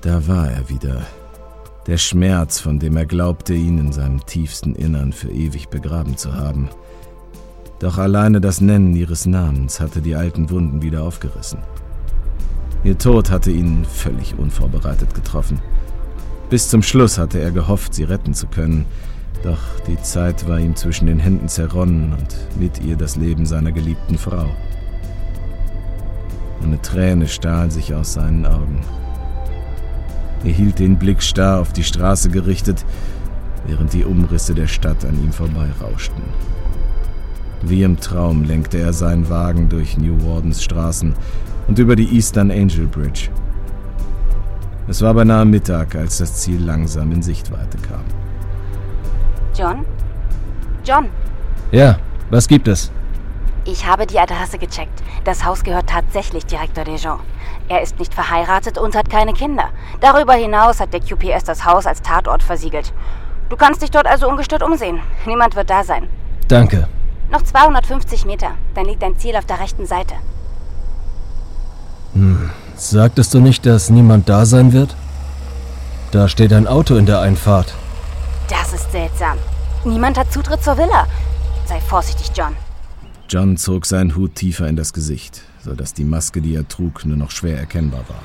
Da war er wieder. Der Schmerz, von dem er glaubte, ihn in seinem tiefsten Innern für ewig begraben zu haben. Doch alleine das Nennen ihres Namens hatte die alten Wunden wieder aufgerissen. Ihr Tod hatte ihn völlig unvorbereitet getroffen. Bis zum Schluss hatte er gehofft, sie retten zu können, doch die Zeit war ihm zwischen den Händen zerronnen und mit ihr das Leben seiner geliebten Frau. Eine Träne stahl sich aus seinen Augen. Er hielt den Blick starr auf die Straße gerichtet, während die Umrisse der Stadt an ihm vorbeirauschten. Wie im Traum lenkte er seinen Wagen durch New Wardens Straßen und über die Eastern Angel Bridge. Es war beinahe Mittag, als das Ziel langsam in Sichtweite kam. John? John? Ja, was gibt es? Ich habe die Adresse gecheckt. Das Haus gehört tatsächlich Direktor Desjans. Er ist nicht verheiratet und hat keine Kinder. Darüber hinaus hat der QPS das Haus als Tatort versiegelt. Du kannst dich dort also ungestört umsehen. Niemand wird da sein. Danke. Noch 250 Meter. Dann liegt dein Ziel auf der rechten Seite. Sagtest du nicht, dass niemand da sein wird? Da steht ein Auto in der Einfahrt. Das ist seltsam. Niemand hat Zutritt zur Villa. Sei vorsichtig, John. John zog seinen Hut tiefer in das Gesicht, sodass die Maske, die er trug, nur noch schwer erkennbar war.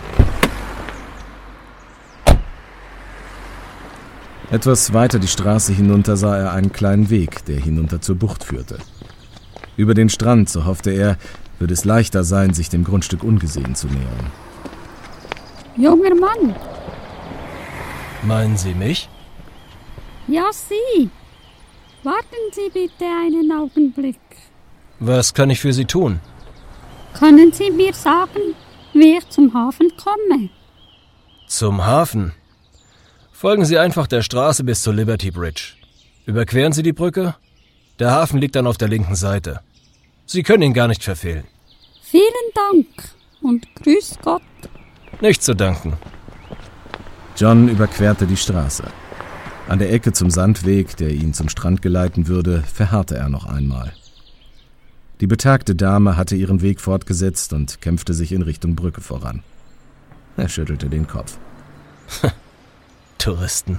Etwas weiter die Straße hinunter sah er einen kleinen Weg, der hinunter zur Bucht führte. Über den Strand, so hoffte er, würde es leichter sein, sich dem Grundstück ungesehen zu nähern. Junger Mann. Meinen Sie mich? Ja, Sie. Warten Sie bitte einen Augenblick. Was kann ich für Sie tun? Können Sie mir sagen, wie ich zum Hafen komme? Zum Hafen? Folgen Sie einfach der Straße bis zur Liberty Bridge. Überqueren Sie die Brücke. Der Hafen liegt dann auf der linken Seite. Sie können ihn gar nicht verfehlen. Vielen Dank und grüß Gott. Nicht zu danken. John überquerte die Straße. An der Ecke zum Sandweg, der ihn zum Strand geleiten würde, verharrte er noch einmal. Die betagte Dame hatte ihren Weg fortgesetzt und kämpfte sich in Richtung Brücke voran. Er schüttelte den Kopf. Touristen.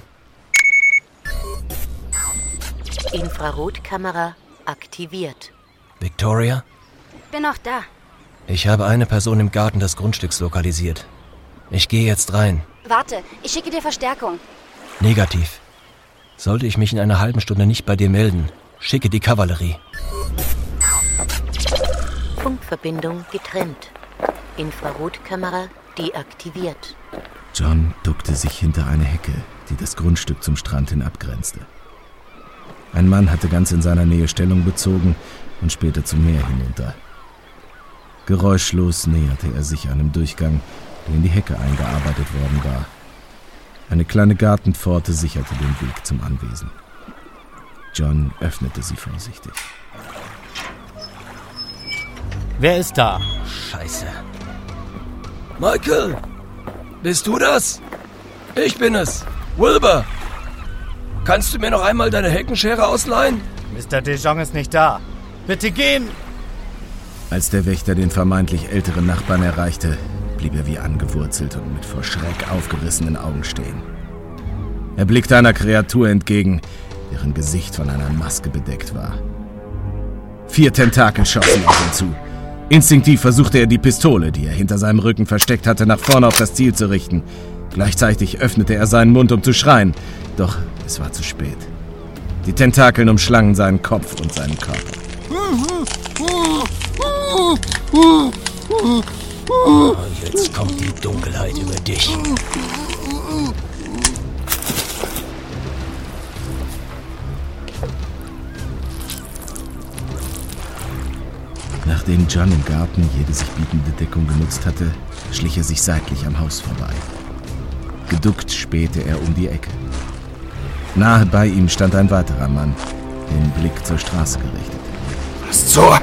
Infrarotkamera aktiviert. Victoria? Bin noch da. Ich habe eine Person im Garten des Grundstücks lokalisiert. Ich gehe jetzt rein. Warte, ich schicke dir Verstärkung. Negativ. Sollte ich mich in einer halben Stunde nicht bei dir melden, schicke die Kavallerie. Funkverbindung getrennt. Infrarotkamera deaktiviert. John duckte sich hinter eine Hecke, die das Grundstück zum Strand hin abgrenzte. Ein Mann hatte ganz in seiner Nähe Stellung bezogen und spähte zum Meer hinunter. Geräuschlos näherte er sich einem Durchgang, der in die Hecke eingearbeitet worden war. Eine kleine Gartenpforte sicherte den Weg zum Anwesen. John öffnete sie vorsichtig. Wer ist da? Scheiße. Michael! Bist du das? Ich bin es. Wilbur! Kannst du mir noch einmal deine Heckenschere ausleihen? Mr. Desjans ist nicht da. Bitte gehen! Als der Wächter den vermeintlich älteren Nachbarn erreichte, blieb er wie angewurzelt und mit vor Schreck aufgerissenen Augen stehen. Er blickte einer Kreatur entgegen, deren Gesicht von einer Maske bedeckt war. 4 Tentakel schossen auf ihn zu. Instinktiv versuchte er die Pistole, die er hinter seinem Rücken versteckt hatte, nach vorne auf das Ziel zu richten. Gleichzeitig öffnete er seinen Mund, um zu schreien. Doch es war zu spät. Die Tentakeln umschlangen seinen Kopf und seinen Körper. Oh, jetzt kommt die Dunkelheit über dich. Nachdem John im Garten jede sich bietende Deckung genutzt hatte, schlich er sich seitlich am Haus vorbei. Geduckt spähte er um die Ecke. Nahe bei ihm stand ein weiterer Mann, den Blick zur Straße gerichtet. Was zur...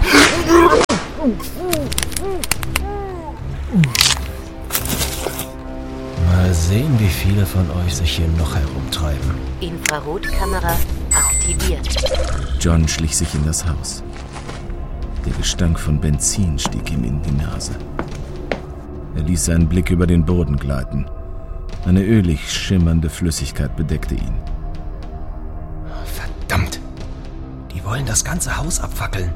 Mal sehen, wie viele von euch sich hier noch herumtreiben. Infrarotkamera aktiviert. John schlich sich in das Haus. Der Gestank von Benzin stieg ihm in die Nase. Er ließ seinen Blick über den Boden gleiten. Eine ölig schimmernde Flüssigkeit bedeckte ihn. Verdammt! Die wollen das ganze Haus abfackeln.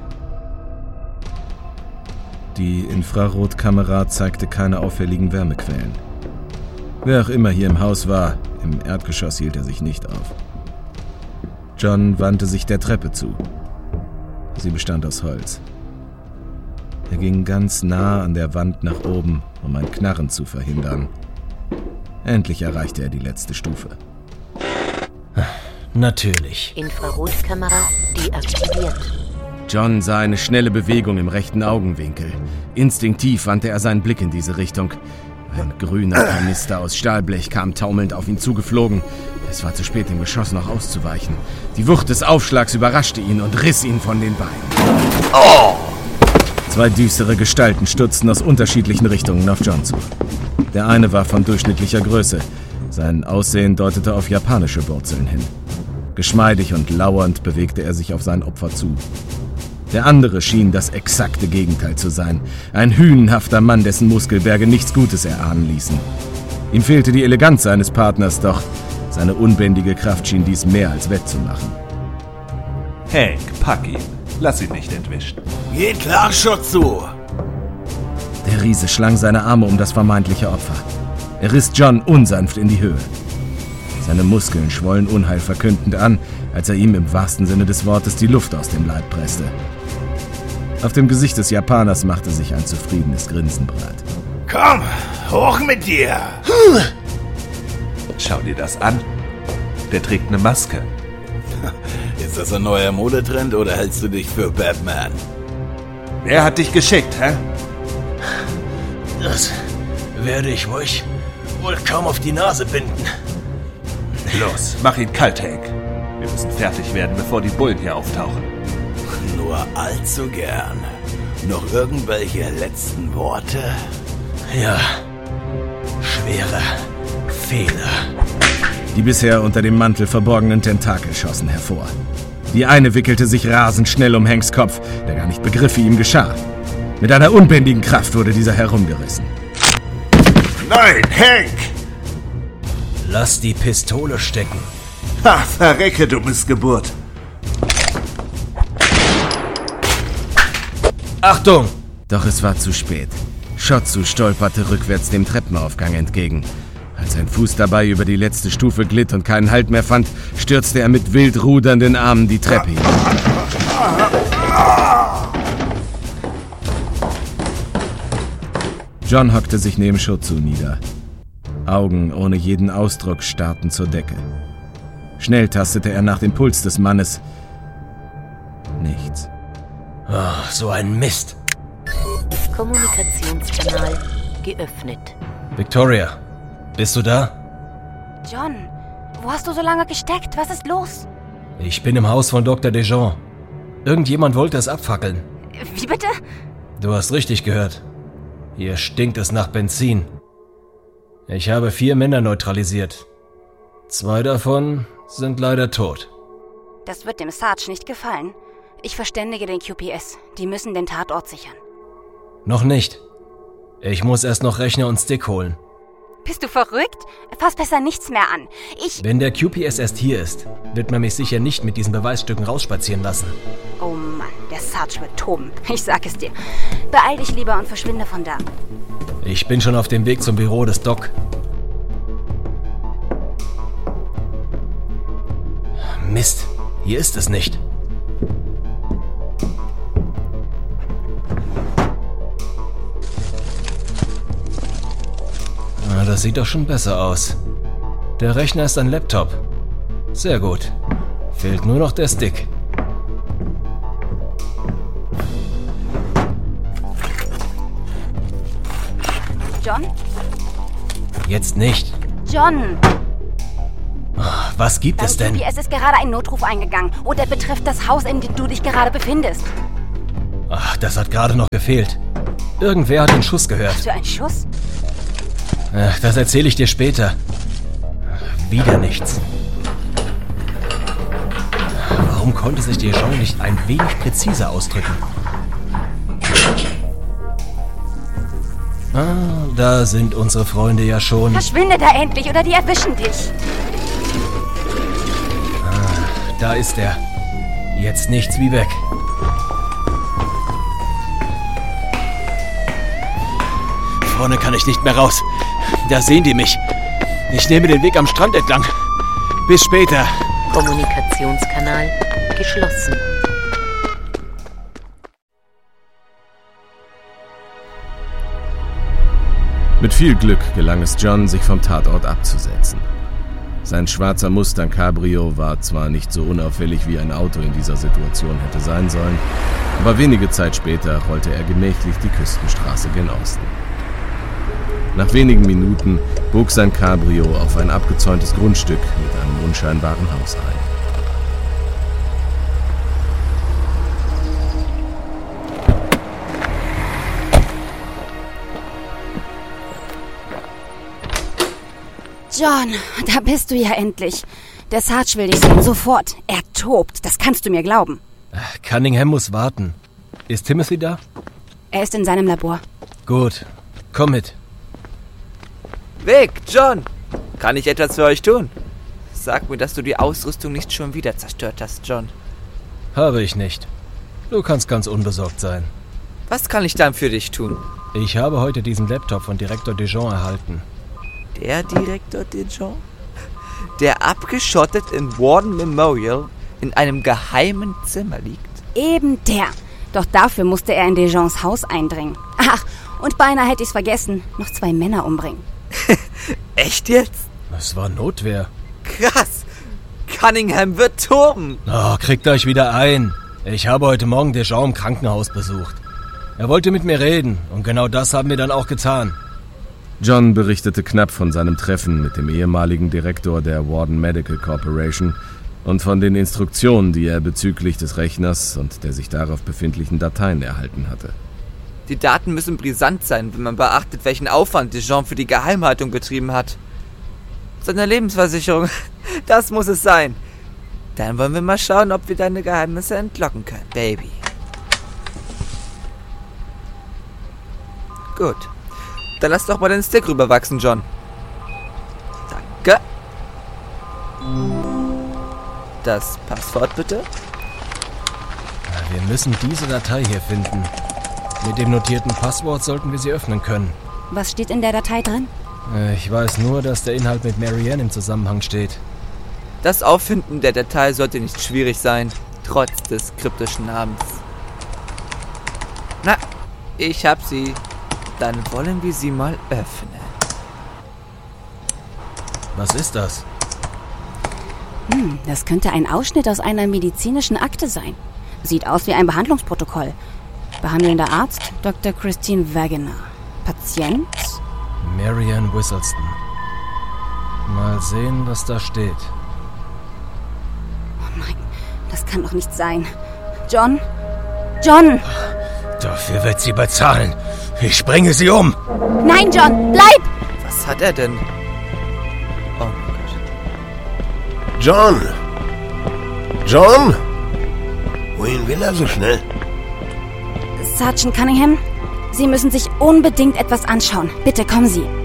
Die Infrarotkamera zeigte keine auffälligen Wärmequellen. Wer auch immer hier im Haus war, im Erdgeschoss hielt er sich nicht auf. John wandte sich der Treppe zu. Sie bestand aus Holz. Er ging ganz nah an der Wand nach oben, um ein Knarren zu verhindern. Endlich erreichte er die letzte Stufe. Natürlich. Infrarotkamera deaktiviert. John sah eine schnelle Bewegung im rechten Augenwinkel. Instinktiv wandte er seinen Blick in diese Richtung. Ein grüner Kanister aus Stahlblech kam taumelnd auf ihn zugeflogen. Es war zu spät, dem Geschoss noch auszuweichen. Die Wucht des Aufschlags überraschte ihn und riss ihn von den Beinen. Oh! Zwei düstere Gestalten stürzten aus unterschiedlichen Richtungen auf John zu. Der eine war von durchschnittlicher Größe. Sein Aussehen deutete auf japanische Wurzeln hin. Geschmeidig und lauernd bewegte er sich auf sein Opfer zu. Der andere schien das exakte Gegenteil zu sein. Ein hünenhafter Mann, dessen Muskelberge nichts Gutes erahnen ließen. Ihm fehlte die Eleganz seines Partners, doch seine unbändige Kraft schien dies mehr als wettzumachen. Hank, pack ihn. Lass ihn nicht entwischen. Geht klar, Schotzu! Der Riese schlang seine Arme um das vermeintliche Opfer. Er riss John unsanft in die Höhe. Seine Muskeln schwollen unheilverkündend an, als er ihm im wahrsten Sinne des Wortes die Luft aus dem Leib presste. Auf dem Gesicht des Japaners machte sich ein zufriedenes Grinsen breit. Komm, hoch mit dir! Schau dir das an. Der trägt eine Maske. Ist das ein neuer Modetrend oder hältst du dich für Batman? Wer hat dich geschickt, hä? Das werde ich euch wohl kaum auf die Nase binden. Los, mach ihn kalt, Hank. Wir müssen fertig werden, bevor die Bullen hier auftauchen. Nur allzu gern. Noch irgendwelche letzten Worte? Ja, schwere Fehler. Die bisher unter dem Mantel verborgenen Tentakel schossen hervor. Die eine wickelte sich rasend schnell um Hanks Kopf, der gar nicht begriff, wie ihm geschah. Mit einer unbändigen Kraft wurde dieser herumgerissen. Nein, Hank! Lass die Pistole stecken. Ha, verrecke, du Missgeburt. Achtung! Doch es war zu spät. Shotsu stolperte rückwärts dem Treppenaufgang entgegen. Als sein Fuß dabei über die letzte Stufe glitt und keinen Halt mehr fand, stürzte er mit wild rudernden Armen die Treppe hinunter. John hockte sich neben Shotsu nieder. Augen ohne jeden Ausdruck starrten zur Decke. Schnell tastete er nach dem Puls des Mannes. Nichts. Oh, so ein Mist. Kommunikationskanal geöffnet. Victoria, bist du da? John, wo hast du so lange gesteckt? Was ist los? Ich bin im Haus von Dr. DeJong. Irgendjemand wollte es abfackeln. Wie bitte? Du hast richtig gehört. Hier stinkt es nach Benzin. Ich habe 4 Männer neutralisiert. 2 davon sind leider tot. Das wird dem Sarge nicht gefallen. Ich verständige den QPS. Die müssen den Tatort sichern. Noch nicht. Ich muss erst noch Rechner und Stick holen. Bist du verrückt? Fass besser nichts mehr an. Wenn der QPS erst hier ist, wird man mich sicher nicht mit diesen Beweisstücken rausspazieren lassen. Oh Mann, der Sarge wird toben. Ich sag es dir. Beeil dich lieber und verschwinde von da. Ich bin schon auf dem Weg zum Büro des Doc. Mist, hier ist es nicht. Na, das sieht doch schon besser aus. Der Rechner ist ein Laptop. Sehr gut. Fehlt nur noch der Stick. John? Jetzt nicht. John! Was gibt es denn? Es ist gerade ein Notruf eingegangen und er betrifft das Haus, in dem du dich gerade befindest. Ach, das hat gerade noch gefehlt. Irgendwer hat den Schuss gehört. Hast du einen Schuss? Ach, das erzähle ich dir später. Wieder nichts. Warum konnte sich DeJong nicht ein wenig präziser ausdrücken? Ah, da sind unsere Freunde ja schon. Verschwinde da endlich, oder die erwischen dich. Da ist er. Jetzt nichts wie weg. Vorne kann ich nicht mehr raus. Da sehen die mich. Ich nehme den Weg am Strand entlang. Bis später. Kommunikationskanal geschlossen. Mit viel Glück gelang es John, sich vom Tatort abzusetzen. Sein schwarzer Mustang Cabrio war zwar nicht so unauffällig, wie ein Auto in dieser Situation hätte sein sollen, aber wenige Zeit später rollte er gemächlich die Küstenstraße gen Osten. Nach wenigen Minuten bog sein Cabrio auf ein abgezäuntes Grundstück mit einem unscheinbaren Haus ein. John, da bist du ja endlich. Der Sarge will dich sehen, sofort. Er tobt, das kannst du mir glauben. Cunningham muss warten. Ist Timothy da? Er ist in seinem Labor. Gut, komm mit. Vic, John, kann ich etwas für euch tun? Sag mir, dass du die Ausrüstung nicht schon wieder zerstört hast, John. Habe ich nicht. Du kannst ganz unbesorgt sein. Was kann ich dann für dich tun? Ich habe heute diesen Laptop von Direktor Dijon erhalten. Der Direktor Dijon? Der abgeschottet in Warden Memorial in einem geheimen Zimmer liegt? Eben der. Doch dafür musste er in Dijons Haus eindringen. Ach, und beinahe hätte ich's vergessen. Noch 2 Männer umbringen. Echt jetzt? Es war Notwehr. Krass. Cunningham wird toben. Oh, kriegt euch wieder ein. Ich habe heute Morgen Dijon im Krankenhaus besucht. Er wollte mit mir reden und genau das haben wir dann auch getan. John berichtete knapp von seinem Treffen mit dem ehemaligen Direktor der Warden Medical Corporation und von den Instruktionen, die er bezüglich des Rechners und der sich darauf befindlichen Dateien erhalten hatte. Die Daten müssen brisant sein, wenn man beachtet, welchen Aufwand Dijon für die Geheimhaltung betrieben hat. Seine Lebensversicherung, das muss es sein. Dann wollen wir mal schauen, ob wir deine Geheimnisse entlocken können, Baby. Gut. Dann lass doch mal den Stick rüberwachsen, John. Danke. Das Passwort bitte? Wir müssen diese Datei hier finden. Mit dem notierten Passwort sollten wir sie öffnen können. Was steht in der Datei drin? Ich weiß nur, dass der Inhalt mit Marianne im Zusammenhang steht. Das Auffinden der Datei sollte nicht schwierig sein, trotz des kryptischen Namens. Na, ich hab sie. Dann wollen wir sie mal öffnen. Was ist das? Das könnte ein Ausschnitt aus einer medizinischen Akte sein. Sieht aus wie ein Behandlungsprotokoll. Behandelnder Arzt Dr. Christine Wagener. Patient? Marianne Whistleton. Mal sehen, was da steht. Oh nein, das kann doch nicht sein. John? John! Dafür wird sie bezahlen. Ich bringe sie um. Nein, John, bleib! Was hat er denn? Oh mein Gott. John! John? Wohin will er so schnell? Sergeant Cunningham, Sie müssen sich unbedingt etwas anschauen. Bitte kommen Sie.